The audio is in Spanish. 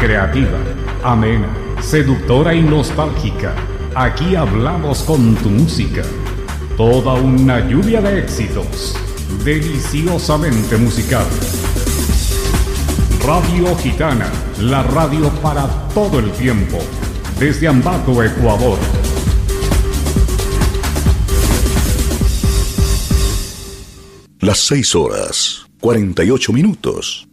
creativa, amena, seductora y nostálgica. Aquí hablamos con tu música. Toda una lluvia de éxitos, deliciosamente musical. Radio Gitana, la radio para todo el tiempo, desde Ambato, Ecuador. Las 6:48 minutos.